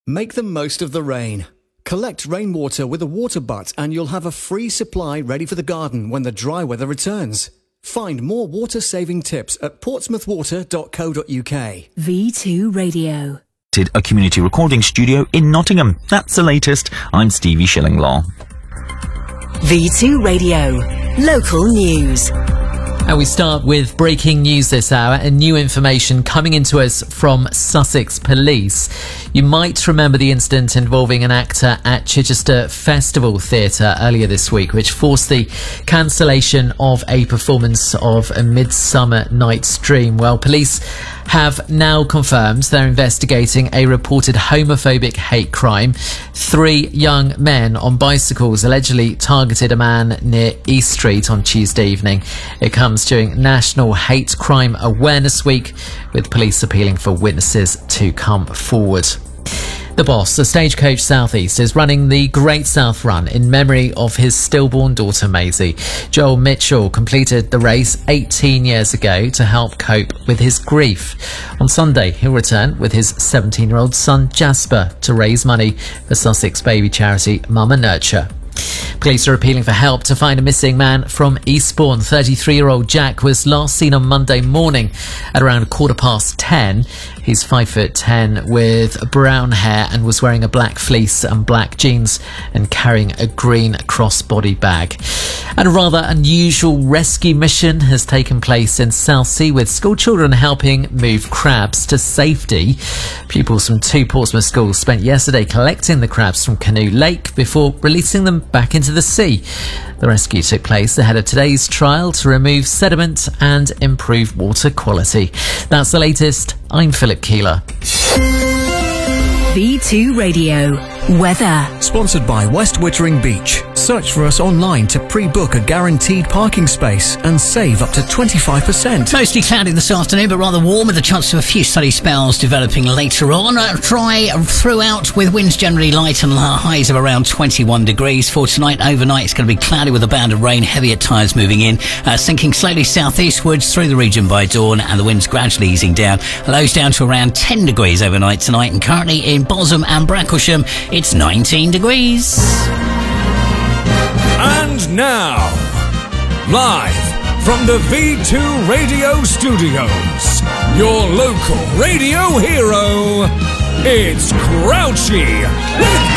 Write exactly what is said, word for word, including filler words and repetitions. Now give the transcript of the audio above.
Make the most of the rain. Collect rainwater with a water butt and you'll have a free supply ready for the garden when the dry weather returns. Find more water-saving tips at portsmouth water dot co dot uk. V two Radio. A community recording studio in Nottingham. That's the latest. I'm Stevie Shillinglaw. V two Radio. Local news. And we start with breaking news this hour and new information coming into us from Sussex Police. You might remember the incident involving an actor at Chichester Festival Theatre earlier this week, which forced the cancellation of a performance of A Midsummer Night's Dream. Well, police have now confirmed they're investigating a reported homophobic hate crime. Three young men on bicycles allegedly targeted a man near East Street on Tuesday evening. It comes during National Hate Crime Awareness Week, with police appealing for witnesses to come forward. The Boss, the Stagecoach South East, is running the Great South Run in memory of his stillborn daughter Maisie. Joel Mitchell completed the race eighteen years ago to help cope with his grief. On Sunday, he'll return with his seventeen-year-old son Jasper to raise money for Sussex baby charity Mama Nurture. Police are appealing for help to find a missing man from Eastbourne. thirty-three-year-old Jack was last seen on Monday morning at around a quarter past ten. He's five foot ten with brown hair and was wearing a black fleece and black jeans and carrying a green crossbody bag. And a rather unusual rescue mission has taken place in Southsea, with school children helping move crabs to safety. Pupils from two Portsmouth schools spent yesterday collecting the crabs from Canoe Lake before releasing them back into the sea. The rescue took place ahead of today's trial to remove sediment and improve water quality. That's the latest. I'm Philip Keeler. V two Radio. Weather. Sponsored by West Wittering Beach. Search for us online to pre-book a guaranteed parking space and save up to twenty-five percent. Mostly cloudy this afternoon, but rather warm, with a chance of a few sunny spells developing later on. Uh, dry throughout, with winds generally light and highs of around twenty-one degrees. For tonight, overnight, it's going to be cloudy with a band of rain, heavy at times moving in, uh, sinking slowly southeastwards through the region by dawn, and the winds gradually easing down. Lows down to around ten degrees overnight tonight, and currently in Bosham and Bracklesham, it's nineteen degrees. And now, live from the V two Radio Studios, your local radio hero, it's Crouchy with